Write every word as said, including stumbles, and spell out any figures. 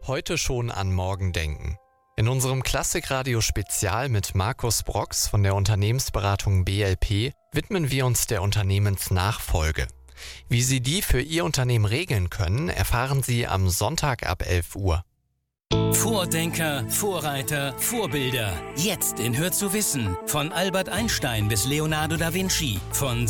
Heute schon an morgen denken. In unserem Klassikradio-Spezial mit Markus Brox von der Unternehmensberatung B L P widmen wir uns der Unternehmensnachfolge. Wie Sie die für Ihr Unternehmen regeln können, erfahren Sie am Sonntag ab elf Uhr. Vordenker, Vorreiter, Vorbilder. Jetzt in Hör zu wissen. Von Albert Einstein bis Leonardo da Vinci. Von